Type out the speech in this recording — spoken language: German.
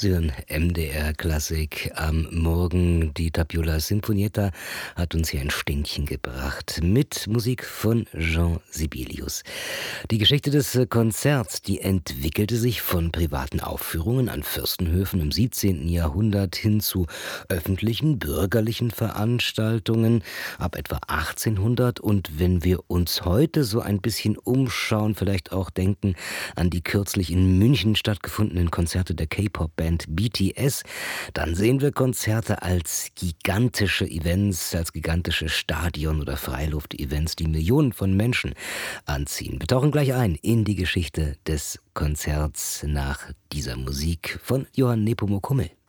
Sie hören MDR Klassik am Morgen. Die Tapiola Sinfonietta hat uns hier ein Ständchen gebracht mit Musik von Jean Sibelius. Die Geschichte des Konzerts, die entwickelte sich von privaten Aufführungen an Fürstenhöfen im 17. Jahrhundert hin zu öffentlichen, bürgerlichen Veranstaltungen ab etwa 1800. Und wenn wir uns heute so ein bisschen umschauen, vielleicht auch denken an die kürzlich in München stattgefundenen Konzerte der K-Pop-Band BTS, dann sehen wir Konzerte als gigantische Events, als gigantische Stadion- oder Freiluft-Events, die Millionen von Menschen anziehen. Wir tauchen gleich ein in die Geschichte des Konzerts nach dieser Musik von Johann Nepomuk Hummel.